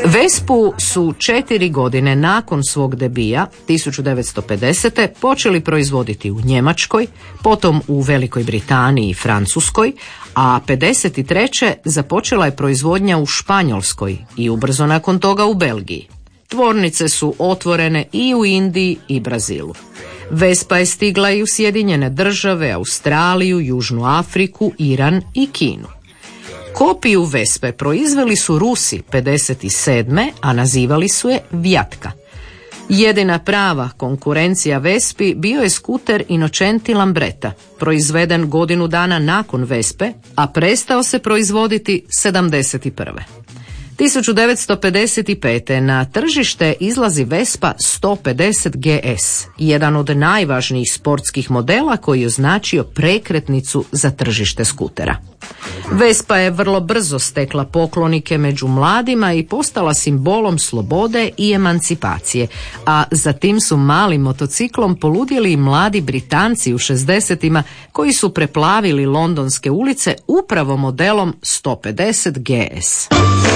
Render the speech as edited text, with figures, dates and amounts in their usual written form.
Vespu su 4 godine nakon svog debija 1950. počeli proizvoditi u Njemačkoj, potom u Velikoj Britaniji i Francuskoj, a 53. započela je proizvodnja u Španjolskoj i ubrzo nakon toga u Belgiji. Tvornice su otvorene i u Indiji i Brazilu. Vespa je stigla i u Sjedinjene Države, Australiju, Južnu Afriku, Iran i Kinu. Kopiju Vespe proizveli su Rusi 57. a nazivali su je Vjatka. Jedina prava konkurencija Vespi bio je skuter Innocenti Lambretta, proizveden godinu dana nakon Vespe, a prestao se proizvoditi 71. 1955. na tržište izlazi Vespa 150 GS, jedan od najvažnijih sportskih modela koji je označio prekretnicu za tržište skutera. Vespa je vrlo brzo stekla poklonike među mladima i postala simbolom slobode i emancipacije, a za tim su malim motociklom poludjeli i mladi Britanci u 60-ima koji su preplavili londonske ulice upravo modelom 150 GS.